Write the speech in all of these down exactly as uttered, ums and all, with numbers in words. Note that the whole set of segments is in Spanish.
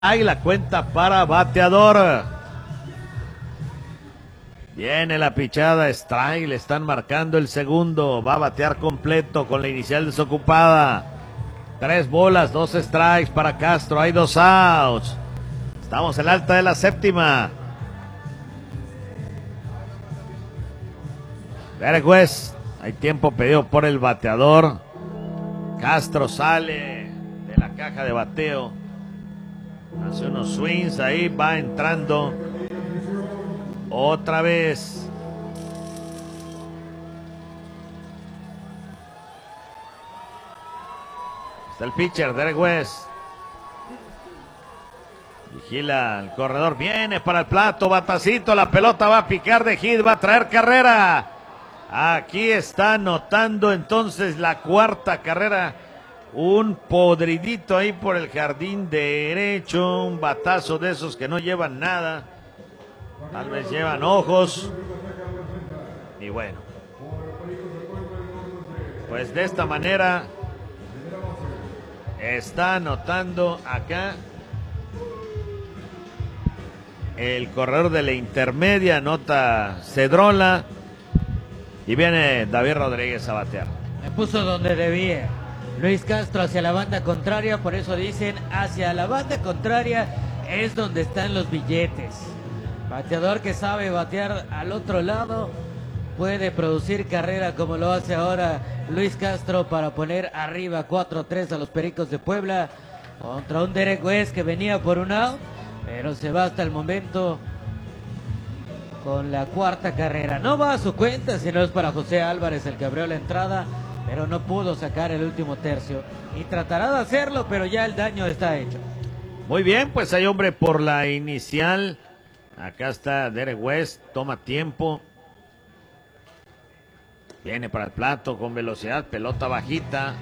Ahí la cuenta para bateador. Viene la pichada, strike, le están marcando el segundo. Va a batear completo con la inicial desocupada. Tres bolas, dos strikes para Castro. Hay dos outs. Estamos en la alta de la séptima. Derek West. Hay tiempo pedido por el bateador. Castro sale de la caja de bateo. Hace unos swings ahí, va entrando. Otra vez. Está el pitcher, Derek West. Vigila el corredor. Viene para el plato, batacito. La pelota va a picar de hit, va a traer carrera. Aquí está anotando entonces la cuarta carrera. Un podridito ahí por el jardín derecho. Un batazo de esos que no llevan nada. Tal vez llevan ojos. Y bueno. Pues de esta manera está anotando acá el corredor de la intermedia. Anota Cedrola. Y viene David Rodríguez a batear. Me puso donde debía. Luis Castro hacia la banda contraria. Por eso dicen hacia la banda contraria es donde están los billetes. Bateador que sabe batear al otro lado puede producir carrera como lo hace ahora Luis Castro para poner arriba cuatro a tres a los Pericos de Puebla contra un Derek West que venía por un out, pero se va hasta el momento con la cuarta carrera. No va a su cuenta, sino es para José Álvarez el que abrió la entrada, pero no pudo sacar el último tercio y tratará de hacerlo, pero ya el daño está hecho. Muy bien, pues hay hombre por la inicial. Acá está Derek West, toma tiempo. Viene para el plato con velocidad, pelota bajita.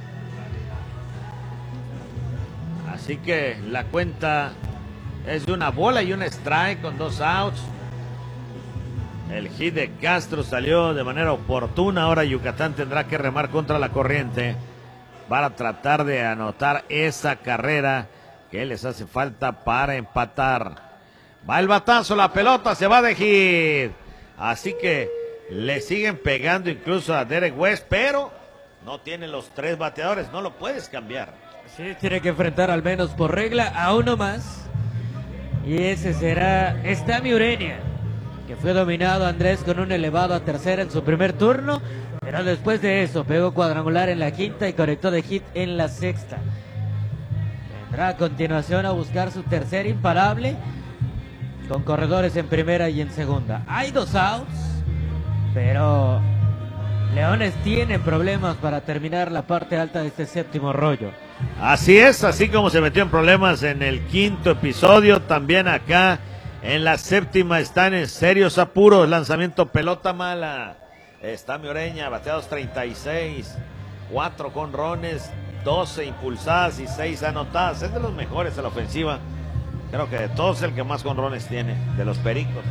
Así que la cuenta es de una bola y un strike con dos outs. El hit de Castro salió de manera oportuna. Ahora Yucatán tendrá que remar contra la corriente para tratar de anotar esa carrera que les hace falta para empatar. Va el batazo, la pelota se va de hit. Así que le siguen pegando incluso a Derek West, pero no tiene los tres bateadores, no lo puedes cambiar. Sí, tiene que enfrentar al menos por regla a uno más. Y ese será Stami Ureña, que fue dominado Andrés con un elevado a tercera en su primer turno, pero después de eso pegó cuadrangular en la quinta y conectó de hit en la sexta. Vendrá a continuación a buscar su tercer imparable con corredores en primera y en segunda. Hay dos outs, pero Leones tiene problemas para terminar la parte alta de este séptimo rollo. Así es, así como se metió en problemas en el quinto episodio, también acá en la séptima están en serios apuros. Lanzamiento pelota mala. Stami Ureña, bateados treinta y seis, cuatro jonrones, doce impulsadas y seis anotadas. Es de los mejores en la ofensiva. Creo que de todos el que más jonrones tiene, de los Pericos.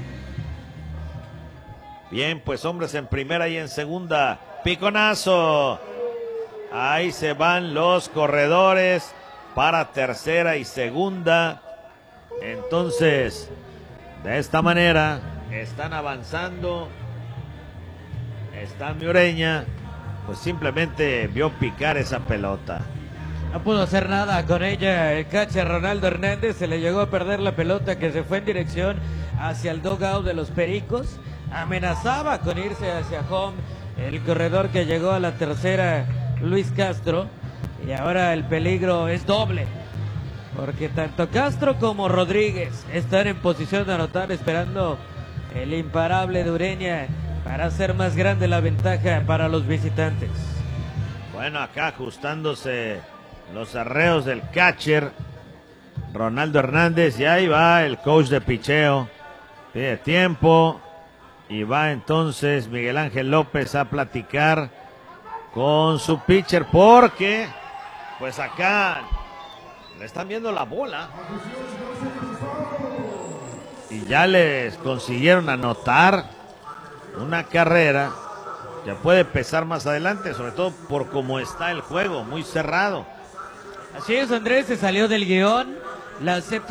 Bien, pues hombres en primera y en segunda. Piconazo. Ahí se van los corredores para tercera y segunda. Entonces, de esta manera, están avanzando. Stami Ureña, pues simplemente vio picar esa pelota. No pudo hacer nada con ella el catcher Ronaldo Hernández. Se le llegó a perder la pelota que se fue en dirección hacia el dugout de los Pericos. Amenazaba con irse hacia home el corredor que llegó a la tercera, Luis Castro. Y ahora el peligro es doble, porque tanto Castro como Rodríguez están en posición de anotar, esperando el imparable de Ureña para hacer más grande la ventaja para los visitantes. Bueno, acá ajustándose los arreos del catcher Ronaldo Hernández, y ahí va el coach de picheo. Pide tiempo y va entonces Miguel Ángel López a platicar con su pitcher, porque pues acá le están viendo la bola y ya les consiguieron anotar una carrera que puede pesar más adelante, sobre todo por cómo está el juego, muy cerrado. Así es, Andrés, se salió del guión. la séptima